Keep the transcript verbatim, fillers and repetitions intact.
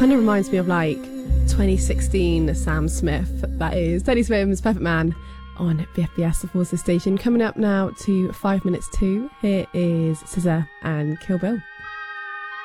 kind of reminds me of like twenty sixteen Sam Smith. That is Teddy Swims, Perfect Man on B F B S, the Forces Station. Coming up now to five minutes to, here is S Z A and Kill Bill.